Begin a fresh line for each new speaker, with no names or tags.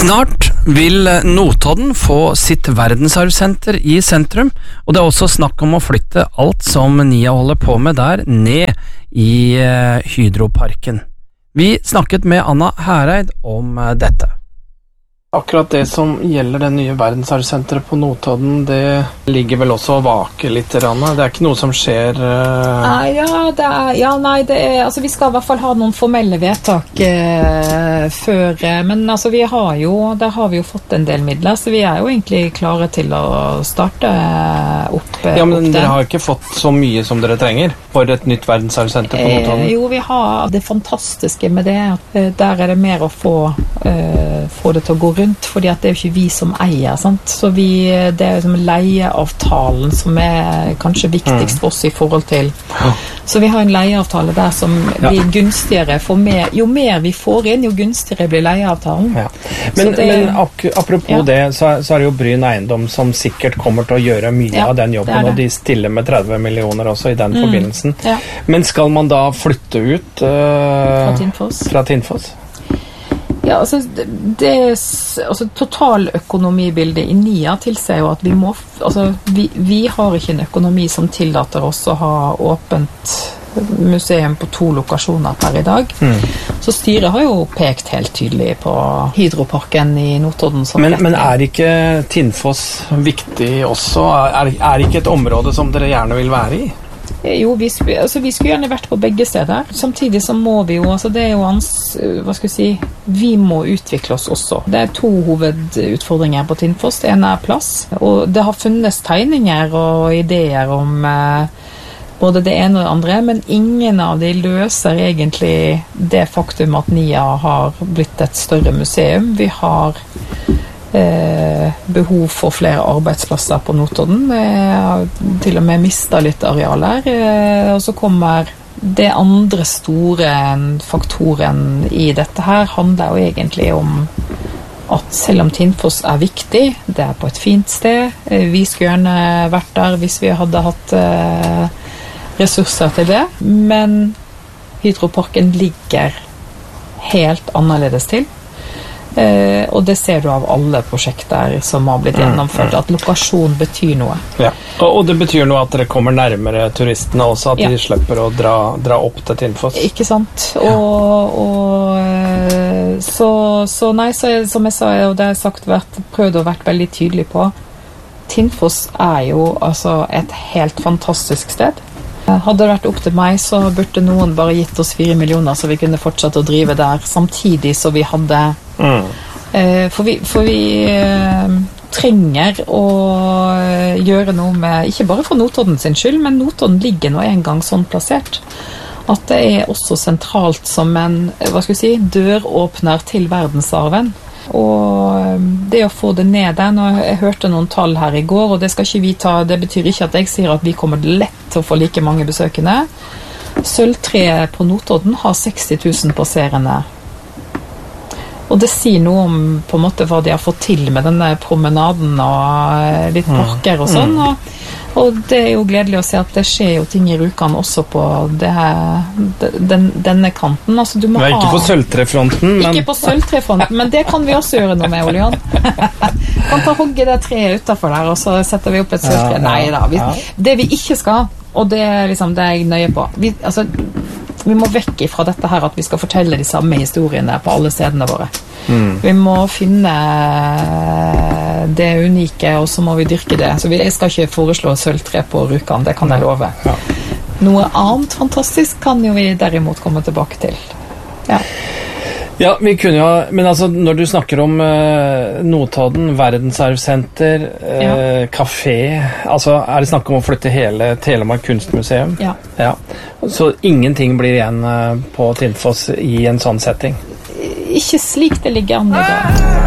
Snart vil Notodden få sitt verdensarvsenter i sentrum, og det er også snakk om å flytte alt som NIA holder på med der, ned i Hydroparken. Vi snakket med Anna Hereid om dette. Akkurat det som gjelder det nye verdensarvsenteret på Notodden, det ligger vel også og vaker litt, Rana? Det er ikke noe som skjer?
Altså vi skal i hvert fall ha noen formelle vedtak før, men altså der har vi jo fått en del midler, så vi er jo egentlig klare til å starte opp.
Ja, men dere har ikke fått så mye som dere trenger for et nytt verdensarvsenter på Notodden?
Jo, vi har det fantastiske med det, at der er det mer å få det til å gå rundt, fordi at det er jo ikke vi som eier, sant? Så det er liksom leieavtalen som er kanskje viktigst for oss i forhold til. Så vi har en leieavtale der som blir gunstigere jo mer vi får inn, jo gunstigere blir leieavtalen.
Ja. Men apropos det, så er det jo Bryn Eiendom som sikkert kommer til å gjøre mye av den jobben, og de stiller med 30 millioner også i den forbindelsen. Ja. Men skal man da flytte ut fra Tinnfoss?
Ja, altså totaløkonomibildet i NIA tilsier jo at vi har ikke en økonomi som tillater oss å ha åpent museum på 2 lokasjoner per i dag. Så styret har jo pekt helt tydelig på Hydroparken i Notodden.
Men er ikke Tinnfoss viktig også? Er ikke et område som dere gjerne vil være i?
Jo, vi skulle gjerne vært på begge steder. Samtidig så må vi jo, det er jo vi må utvikle oss også. Det er 2 hovedutfordringer på Tinnfoss. Det ene er plass, og det har funnes tegninger og ideer om både det ene og det andre, men ingen av de løser egentlig det faktum at NIA har blitt et større museum. Vi har behov for flere arbeidsplasser på Notodden. Til og med mistet litt arealer. Og så kommer det andre store faktoren i dette her, handler jo egentlig om at selv om Tinnfoss er viktig, det er på et fint sted, vi skulle gjerne vært der hvis vi hadde hatt ressurser til det, men Hydroparken ligger helt annerledes til. Og det ser du av alle prosjekter som har blitt gjennomført, at lokasjon betyr noe.
Ja. Og det betyr noe at dere kommer nærmere turistene også, at de slipper å dra opp til Tinnfoss.
Ikke sant? Som jeg sa, og det har jeg sagt, prøvd å vært veldig tydelig på, Tinnfoss er jo et helt fantastisk sted. Hadde det vært opp til meg, så burde noen bare gitt oss 4 millioner så vi kunne fortsette å drive der, samtidig så vi hadde for vi trenger å gjøre noe med, ikke bare for Notodden sin skyld, men Notodden ligger nå en gang sånn plassert at det er også sentralt som en døråpner til verdensarven. Og det å få det ned der, jeg hørte noen tall her i går, og det skal ikke vi ta, det betyr ikke at jeg sier at vi kommer lett til å få like mange besøkende. Sølvtreet på Notodden har 60 000 passerende. Og det sier noe om på en måte hva de har fått til med denne promenaden og litt parker og sånn, og det er jo gledelig å se at det skjer jo ting i Rjukan også på denne kanten. Du må
ikke på sølvtrefronten,
Ikke på sølvtrefronten, men det kan vi også gjøre noe med, Ole Jan. Kan hogge det treet utenfor der, og så setter vi opp et sølvtre. Neida, det vi ikke skal, og det er jeg nøye på. Vi må vekk ifra dette her at vi skal fortelle de samme historiene på alle stedene våre. Vi må finne det unike, og så må vi dyrke det. Så jeg skal ikke foreslå sølvtre på Rjukan, det kan jeg love. Noe annet fantastisk kan jo vi derimot komme tilbake til.
Ja, vi kunne jo, men når du snakker om Notodden, verdensarvsenter, kafé, er det snakk om å flytte hele Telemark kunstmuseum? Ja. Så ingenting blir igjen på Tinnfoss i en sånn setting?
Ikke slik det ligger an i dag.